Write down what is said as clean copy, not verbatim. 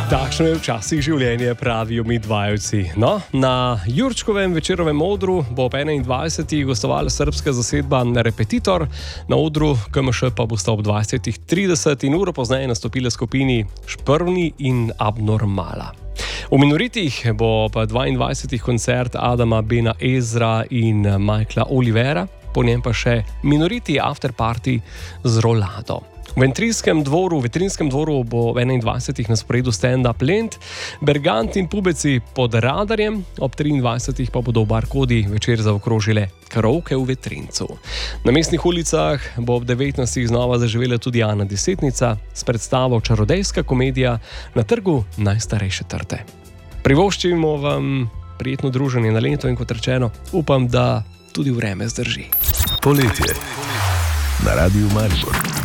Takšno je včasih življenje, pravijo midvajevci. No, na Jurčkovem večerovem odru bo ob 21. gostovala srbska zasedba Repetitor, na odru KMŠ pa bosta ob 20.30 in uro pozneje nastopila skupini Šprvni in Abnormala. V Minoritih bo pa 22. koncert Adama Bena Ezra in Michaela Olivera, po njem pa še Minoriti afterparty z Rolado. V Vetrinskem dvoru bo v 21. na sporedu stand-up Lent, Bergant in Pubeci pod radarjem, ob 23. pa bodo v Barkodi večer zaokrožile karaoke v Vetrincu. Na mestnih ulicah bo ob 19. znova zaživela tudi Ana Desetnica s predstavo Čarodejska komedija na trgu najstarejše trte. Privoščimo vam prijetno druženje na Lentu in kot rečeno, upam, da tudi vreme zdrži. Poletje na Radiu Maribor.